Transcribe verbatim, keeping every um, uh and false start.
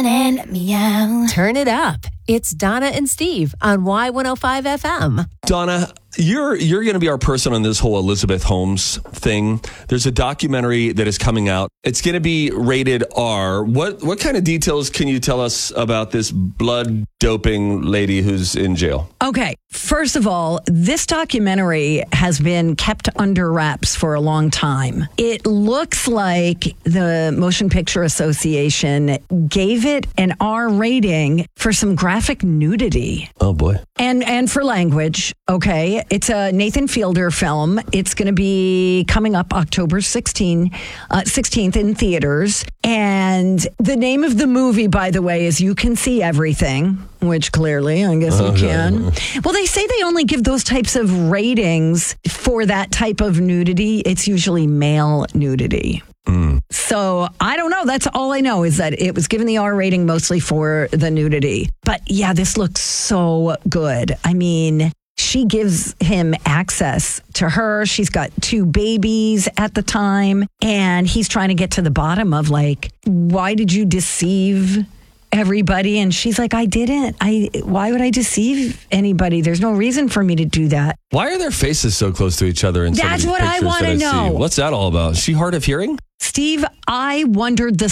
on and meow. Turn it up. It's Donna and Steve on Y one oh five F M. Donna, you're you're going to be our person on this whole Elizabeth Holmes thing. There's a documentary that is coming out. It's going to be rated R. What what kind of details can you tell us about this blood doping lady who's in jail? Okay, first of all, this documentary has been kept under wraps for a long time. It looks like the Motion Picture Association gave it an R rating for some graphic nudity. Oh, boy. And and for language, okay. It's a Nathan Fielder film. It's going to be coming up October sixteenth, uh, sixteenth in theaters. And the name of the movie, by the way, is You Can See Everything, which clearly, I guess you can. Well, they say they only give those types of ratings for that type of nudity. It's usually male nudity. Mm. So I don't know. That's all I know is that it was given the R rating mostly for the nudity. But yeah, this looks so good. I mean, she gives him access to her. She's got two babies at the time. And he's trying to get to the bottom of like, why did you deceive everybody? And she's like, I didn't. I. Why would I deceive anybody? There's no reason for me to do that. Why are their faces so close to each other in some of That's these what I pictures want that to I know. see? What's that all about? Is she hard of hearing? Steve, I wondered the